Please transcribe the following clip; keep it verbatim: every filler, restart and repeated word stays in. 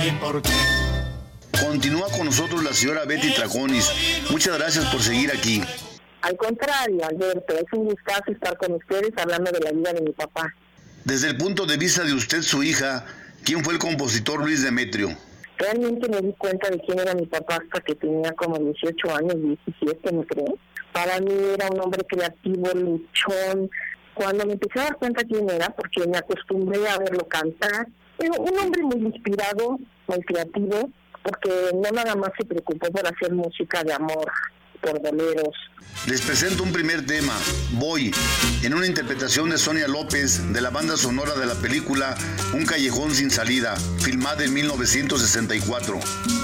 sé por qué. Continúa con nosotros la señora Betty Traconis. Muchas gracias por seguir aquí. Al contrario, Alberto, es un gustazo estar con ustedes hablando de la vida de mi papá. Desde el punto de vista de usted, su hija, ¿quién fue el compositor Luis Demetrio? Realmente me di cuenta de quién era mi papá hasta que tenía como dieciocho años, diecisiete, ¿me creen? Para mí era un hombre creativo, luchón. Cuando me empecé a dar cuenta quién era, porque me acostumbré a verlo cantar, era un hombre muy inspirado, muy creativo, porque no nada más se preocupó por hacer música de amor, por boleros. Les presento un primer tema, Voy, en una interpretación de Sonia López de la banda sonora de la película Un callejón sin salida, filmada en mil novecientos sesenta y cuatro.